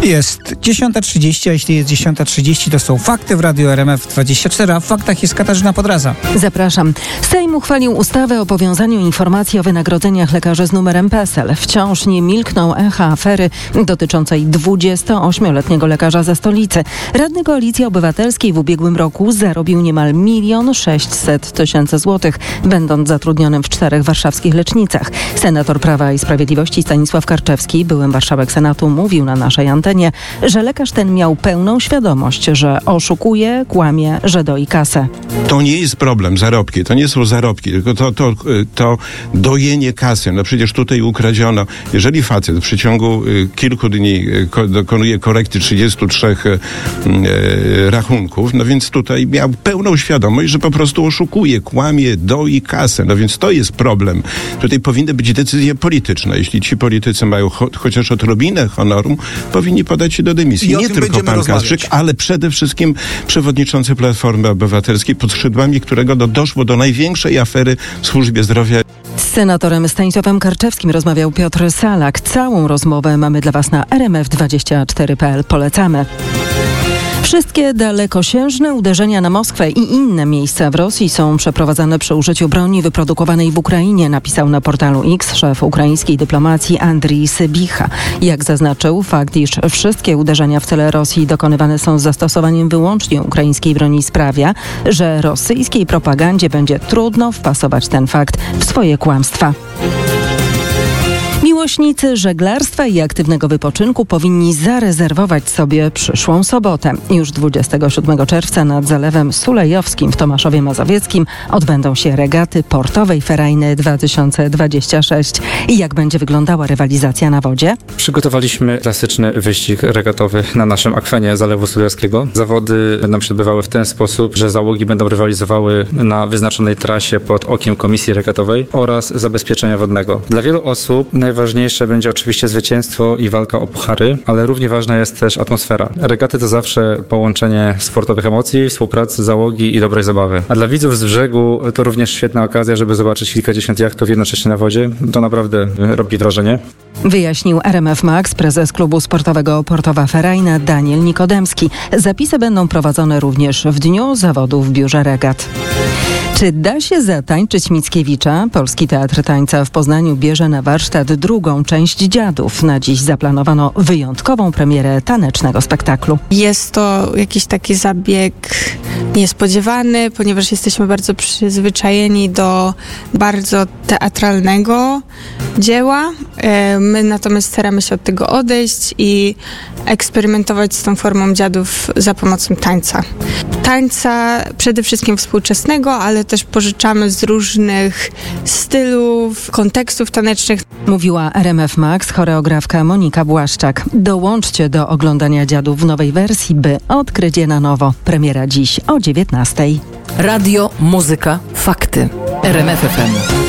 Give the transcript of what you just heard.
Jest 10:30, a jeśli jest 10:30, to są fakty w Radiu RMF24, a w faktach jest Katarzyna Podraza. Zapraszam. Sejm uchwalił ustawę o powiązaniu informacji o wynagrodzeniach lekarzy z numerem PESEL. Wciąż nie milkną echa afery dotyczącej 28-letniego lekarza ze stolicy. Radny Koalicji Obywatelskiej w ubiegłym roku zarobił niemal 1 600 000 złotych, będąc zatrudnionym w 4 warszawskich lecznicach. Senator Prawa i Sprawiedliwości Stanisław Karczewski, były marszałek Senatu, mówił na naszej antenie, że lekarz ten miał pełną świadomość, że oszukuje, kłamie, że doi kasę. To nie jest problem, zarobki. To nie są zarobki, tylko to dojenie kasy. No przecież tutaj ukradziono. Jeżeli facet w przeciągu kilku dni dokonuje korekty 33 rachunków, no więc tutaj miał pełną świadomość, że po prostu oszukuje, kłamie, doi kasę. No więc to jest problem. Tutaj powinny być decyzje polityczne. Jeśli ci politycy mają chociaż odrobinę honoru, powinni podać się do dymisji. Nie tylko pan Kasprzyk, ale przede wszystkim przewodniczący Platformy Obywatelskiej, pod skrzydłami którego doszło do największej afery w służbie zdrowia. Z senatorem Stanisławem Karczewskim rozmawiał Piotr Salak. Całą rozmowę mamy dla Was na rmf24.pl. Polecamy. Wszystkie dalekosiężne uderzenia na Moskwę i inne miejsca w Rosji są przeprowadzane przy użyciu broni wyprodukowanej w Ukrainie, napisał na portalu X szef ukraińskiej dyplomacji Andrii Sybicha. Jak zaznaczył, fakt, iż wszystkie uderzenia w cele Rosji dokonywane są z zastosowaniem wyłącznie ukraińskiej broni, sprawia, że rosyjskiej propagandzie będzie trudno wpasować ten fakt w swoje kłamstwa. Miłośnicy żeglarstwa i aktywnego wypoczynku powinni zarezerwować sobie przyszłą sobotę. Już 27 czerwca nad Zalewem Sulejowskim w Tomaszowie Mazowieckim odbędą się regaty portowej Ferajny 2026. I jak będzie wyglądała rywalizacja na wodzie? Przygotowaliśmy klasyczny wyścig regatowy na naszym akwenie Zalewu Sulejowskiego. Zawody będą się odbywały w ten sposób, że załogi będą rywalizowały na wyznaczonej trasie pod okiem komisji regatowej oraz zabezpieczenia wodnego. Dla wielu osób najważniejsze będzie oczywiście zwycięstwo i walka o puchary, ale równie ważna jest też atmosfera. Regaty to zawsze połączenie sportowych emocji, współpracy załogi i dobrej zabawy. A dla widzów z brzegu to również świetna okazja, żeby zobaczyć kilkadziesiąt jachtów jednocześnie na wodzie. To naprawdę robi wrażenie. Wyjaśnił RMF Max prezes klubu sportowego Portowa Ferajna Daniel Nikodemski. Zapisy będą prowadzone również w dniu zawodów w biurze regat. Czy da się zatańczyć Mickiewicza? Polski Teatr Tańca w Poznaniu bierze na warsztat drugą część Dziadów. Na dziś zaplanowano wyjątkową premierę tanecznego spektaklu. Jest to jakiś taki zabieg niespodziewany, ponieważ jesteśmy bardzo przyzwyczajeni do bardzo teatralnego dzieła. My natomiast staramy się od tego odejść i eksperymentować z tą formą Dziadów za pomocą tańca. Tańca przede wszystkim współczesnego, ale też pożyczamy z różnych stylów, kontekstów tanecznych. Mówiła RMF Max choreografka Monika Błaszczak. Dołączcie do oglądania Dziadów w nowej wersji, by odkryć je na nowo. Premiera dziś o 19:00. Radio, muzyka, fakty. RMF FM.